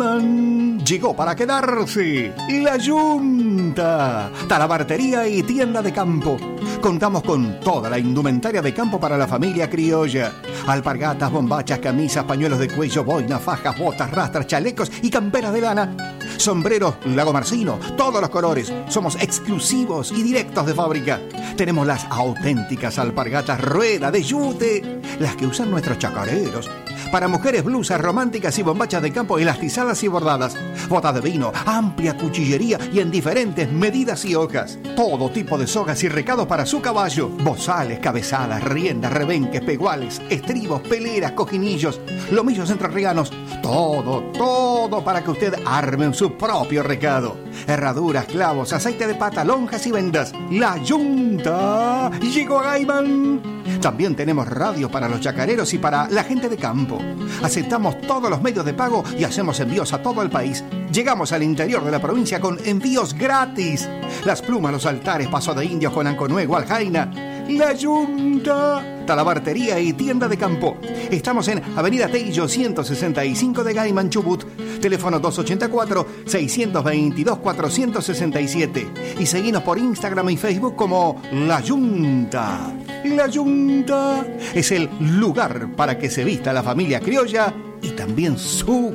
Gaiman. Llegó para quedarse La Yunta, talabartería y tienda de campo. Contamos con toda la indumentaria de campo para la familia criolla. Alpargatas, bombachas, camisas, pañuelos de cuello, boinas, fajas, botas, rastras, chalecos y camperas de lana. Sombreros Lago Marcino, todos los colores. Somos exclusivos y directos de fábrica. Tenemos las auténticas alpargatas rueda de yute, las que usan nuestros chacareros. Para mujeres, blusas románticas y bombachas de campo elastizadas y bordadas. Botas de vino, amplia cuchillería y en diferentes medidas y hojas. Todo tipo de sogas y recados para su caballo. Bozales, cabezadas, riendas, rebenques, peguales, estribos, peleras, cojinillos, lomillos entrerrianos. Todo para que usted arme su propio recado. Herraduras, clavos, aceite de pata, lonjas y vendas. La Yunta llegó a Gaiman. También tenemos radio para los chacareros y para la gente de campo. Aceptamos todos los medios de pago y hacemos envíos a todo el país. Llegamos al interior de la provincia con envíos gratis. Las plumas, los altares, paso de indios con Anconuego, Aljaina. La Yunta, talabartería y tienda de campo. Estamos en Avenida Teillo 165 de Gaiman, Chubut. Teléfono 284-622-467. Y seguinos por Instagram y Facebook como La Yunta. La Yunta es el lugar para que se vista la familia criolla y también su